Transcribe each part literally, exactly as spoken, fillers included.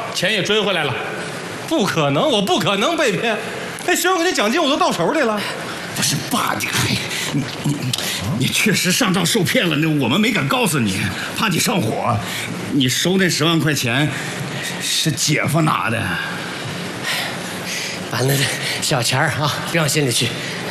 钱也追回来了。 不可能，我不可能被骗。那学生给你奖金我都到手里了。 不是爸，你看，你你你确实上当受骗了，那我们没敢告诉你，怕你上火。你收那十万块钱是姐夫拿的。 把那小钱儿啊，别往心里去。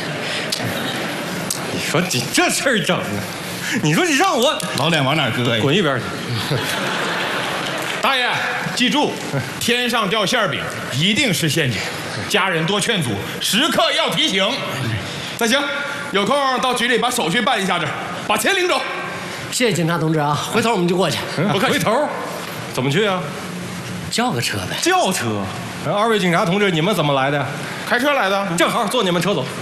你说你这事儿整的，你说你让我老脸往哪搁呀？ 滚一边去！ 大爷，记住，天上掉馅饼一定是陷阱，家人多劝阻，时刻要提醒。 那行，有空到局里把手续办一下子，把钱领走。 谢谢警察同志啊，回头我们就过去。 不客气。 回头怎么去啊？ 叫个车呗。 轿车。二位警察同志，你们怎么来的？ 开车来的， 正好坐你们车走。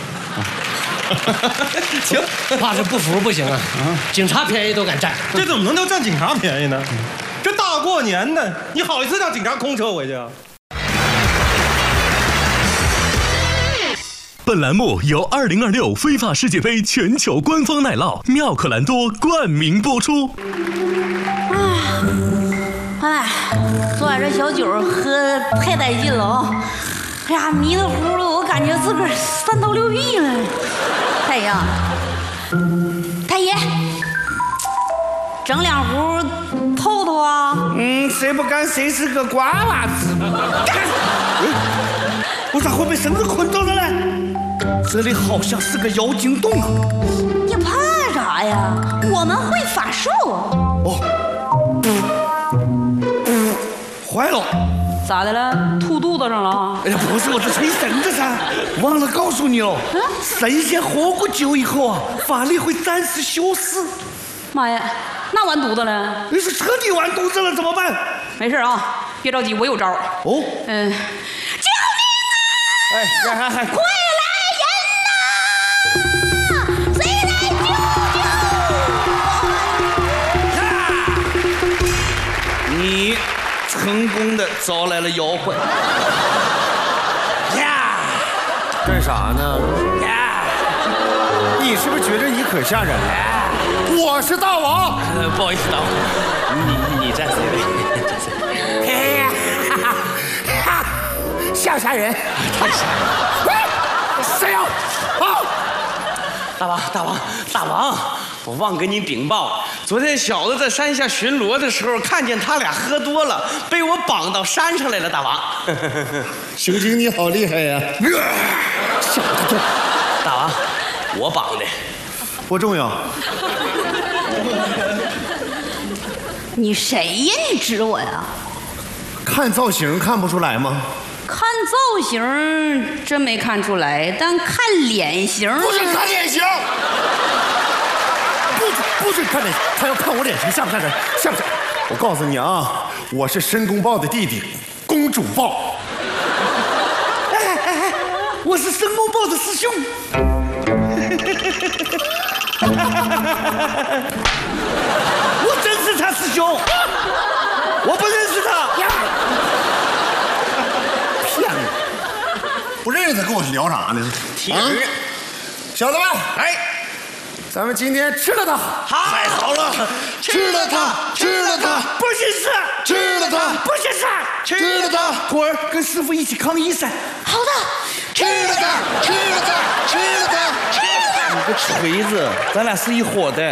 行，怕是不服不行啊！警察便宜都敢占， 这怎么能叫占警察便宜呢？这大过年的，你好意思让警察空车回去啊？ 本栏目由二零二六非法世界杯全球官方奶酪妙可蓝多冠名播出。 哎，昨晚这小酒喝太带劲了啊！哎呀，迷了糊了，我感觉自个儿三头六臂了。太爷，太爷，整两壶透透啊！ 嗯，谁不干谁是个瓜娃子。我咋会被绳子捆住了呢？这里好像是个妖精洞啊！ 你怕啥呀？我们会法术。 哦，坏了！ 咋的了？吐肚子上了？ 哎呀，不是，我这吹绳子噻，忘了告诉你了。 嗯， 神仙喝过酒以后啊，法力会暂时消失。 妈呀，那完犊子了！ 你是彻底完犊子了，怎么办？ 没事啊，别着急，我有招。 哦， 嗯，救命啊！ 哎，还还还， 快来人呐！谁来救救？ 你成功的招来了妖怪。呀， 干啥呢？ 呀， 你是不是觉得你可吓人了？我是大王。 呃，不好意思，大王，你你站 C 位。 哎呀，哈哈，吓吓人，太吓人了！谁呀？啊！ 大王，大王，大王，我忘跟你禀报，昨天小子在山下巡逻的时候，看见他俩喝多了，被我绑到山上来了。大王， 刑警你好厉害呀！ 吓得多。 大王，我绑的， 不重要。 你谁呀？你指我呀？ 看造型看不出来吗？ 看造型真没看出来，但看脸型。 不是看脸型，不准不准看脸，他要看我脸型，吓不吓人？吓不吓？我告诉你啊，我是申公豹的弟弟，公主豹。 哎哎哎，我是申公豹的师兄。我真是他师兄，我不认识他。呀，骗我！ 不认识他跟我聊啥呢？啊，小子们， 哎， 咱们今天吃了他， 太好了， 吃了他，吃了他， 不许吃， 吃了他， 不许吃， 吃了他， 徒儿跟师傅一起抗议噻。 好的， 吃了他，吃了他，吃了他，吃了他。 你个锤子，咱俩是一伙的。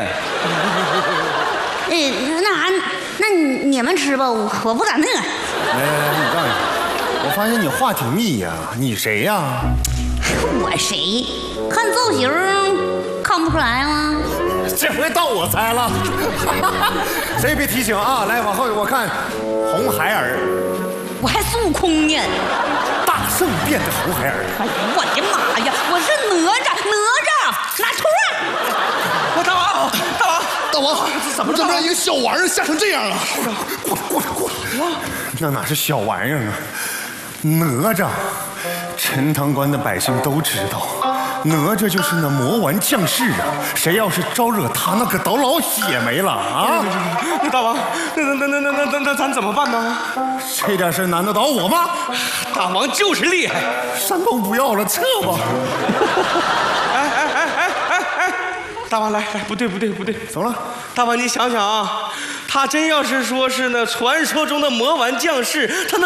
嗯，那啥，那你你们吃吧，我我不敢那个。 来来来，你告诉你，我发现你话挺密呀，你谁呀？ 我谁？看造型看不出来吗？ 这回到我猜了，谁也别提醒啊！来，往后我看，红孩儿， 我还孙悟空呢。 大圣变的红孩儿。 哎呀，我的妈呀！我是哪吒，哪吒拿出来！ 我大王，大王， 大王，怎么怎么让一个小玩意儿吓成这样了？过来过来过来！那哪是小玩意儿啊？哪吒，陈塘关的百姓都知道，哪吒就是那魔丸降世啊！谁要是招惹他，那可都老血霉了啊！ 大王，那那那那那那那咱怎么办呢？ 这点事难得倒我吗？ 大王就是厉害。 山东不要了，撤吧！ 哎哎哎哎哎哎，大王来来，不对不对不对， 怎么了？ 大王你想想啊，他真要是说是那传说中的魔丸降世，他能